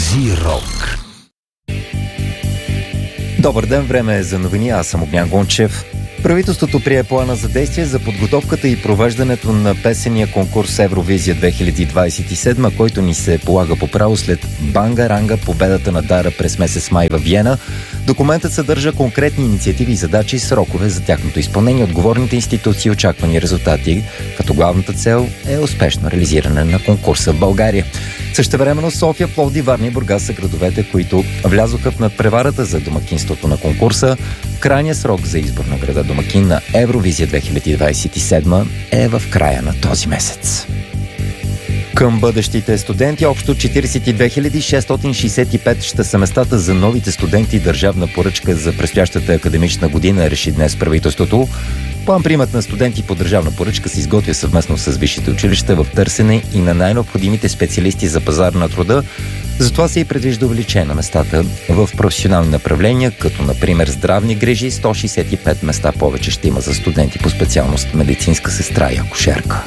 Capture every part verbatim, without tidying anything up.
Зирок. Добър ден, време е за новини, аз съм Огнян Гончев. Правителството прие плана за действие за подготовката и провеждането на песения конкурс Евровизия две хиляди двадесет и седма, който ни се полага по право след банга-ранга победата на Дара през месец май във Виена. Документът съдържа конкретни инициативи и задачи и срокове за тяхното изпълнение, отговорните институции и очаквани резултати, като главната цел е успешно реализиране на конкурса в България. Същевременно София, Пловдив, Варна и Бургас са градовете, които влязоха в надпреварата за домакинството на конкурса. Крайният срок за избор на града домакин на Евровизия две хиляди двадесет и седма е в края на този месец. Към бъдещите студенти общо четиридесет и две хиляди шестстотин шестдесет и пет ще са местата за новите студенти. Държавна поръчка за предстоящата академична година реши днес правителството. План-приемът на студенти по държавна поръчка се изготвя съвместно с висшите училища в търсене и на най-необходимите специалисти за пазар на труда. Затова се и предвижда увеличение на местата в професионални направления, като например здравни грижи. сто шестдесет и пет места повече ще има за студенти по специалност медицинска сестра и акушерка.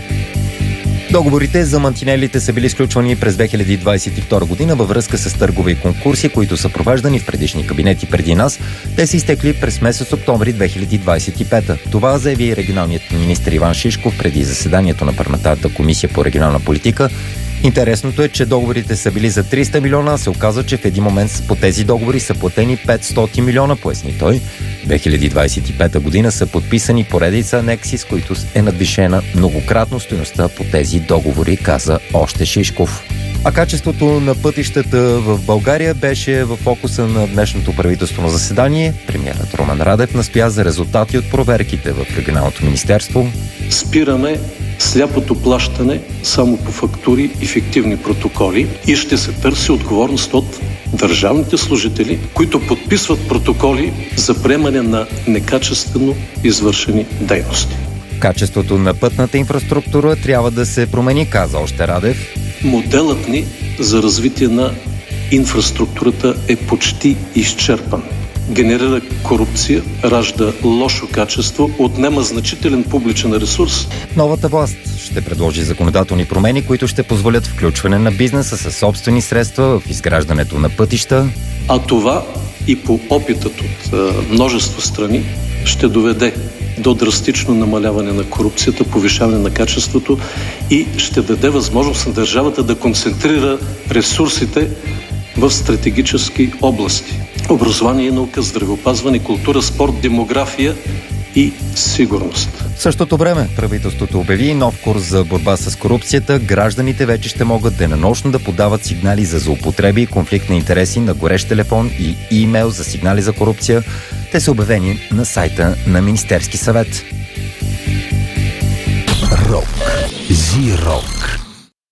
Договорите за мантинелите са били сключвани през две хиляди двадесет и втора година във връзка с търгове и конкурси, които са провеждани в предишни кабинети преди нас. Те са изтекли през месец октомври две хиляди двадесет и пета. Това заяви и регионалният министър Иван Шишков преди заседанието на парламентарната комисия по регионална политика. Интересното е, че договорите са били за триста милиона, а се оказа, че в един момент по тези договори са платени петстотин милиона, поясни той. две хиляди двадесет и пета година са подписани поредица анекси, с които е надвишена многократно стойността по тези договори, каза още Шишков. А качеството на пътищата в България беше в фокуса на днешното правителствено заседание. Премиерът Румен Радев настоя за резултати от проверките в регионалното министерство. Спираме сляпото плащане само по фактури и фиктивни протоколи и ще се търси отговорност от държавните служители, които подписват протоколи за приемане на некачествено извършени дейности. Качеството на пътната инфраструктура трябва да се промени, каза още Радев. Моделът ни за развитие на инфраструктурата е почти изчерпан. Генерира корупция, ражда лошо качество, отнема значителен публичен ресурс. Новата власт ще предложи законодателни промени, които ще позволят включване на бизнеса със собствени средства в изграждането на пътища. А това и по опитът от а, множество страни ще доведе до драстично намаляване на корупцията, повишаване на качеството и ще даде възможност на държавата да концентрира ресурсите в стратегически области. Образование и наука, здравеопазване, култура, спорт, демография и сигурност. В същото време правителството обяви нов курс за борба с корупцията. Гражданите вече ще могат денонощно да подават сигнали за злоупотреби и конфликт на интереси на горещ телефон и имейл за сигнали за корупция. Те са обявени на сайта на Министерски съвет. Рок. Зирок.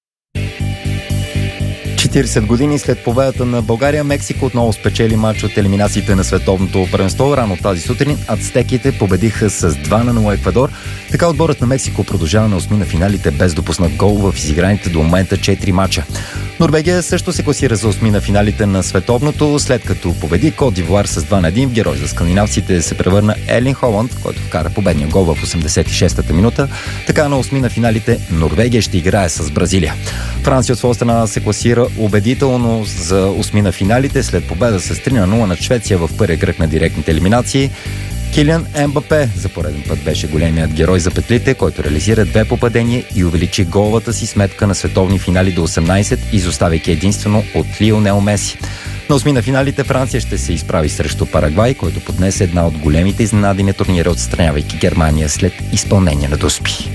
четиридесет години след победата на България, Мексико отново спечели мач от елиминациите на световното първенство. Рано тази сутрин ацтеките победиха с два на нула Еквадор. Така отборът на Мексико продължава на осми на финалите без допуснат гол в изиграните до момента четири мача. Норвегия също се класира за осми на финалите на световното, след като победи Кот д'Ивуар с два на един. В герой за скандинавците се превърна Ерлин Холанд, който вкара победния гол в осемдесет и шестата минута. Така на осми на финалите Норвегия ще играе с Бразилия. Франция от своя страна се класира убедително за осми на финалите след победа с три на нула над Швеция в първия кръг на директните елиминации. Килиан Ембапе за пореден път беше големият герой за петлите, който реализира две попадения и увеличи головата си сметка на световни финали до осемнадесет, изоставяйки единствено от Лионел Меси. На осми на финалите Франция ще се изправи срещу Парагвай, който поднесе една от големите изненади на турнира, отстранявайки Германия след изпълнение на Дуспи.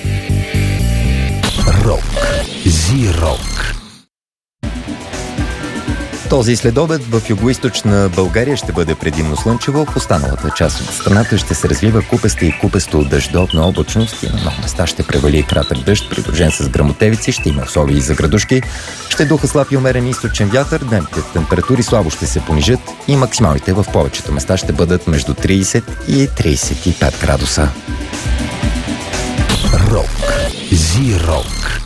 Рок. Зирок. Този следобед в югоизточна България ще бъде предимно слънчево, в останалата част от страната ще се развива купеста и купесто дъждовна облачност и на много места ще превали кратък дъжд, придружен с гръмотевици, ще има условия и за градушки. Ще духа слаб и умерен източен вятър, дневните температури слабо ще се понижат и максималните в повечето места ще бъдат между тридесет и тридесет и пет градуса. Рок. Зирок.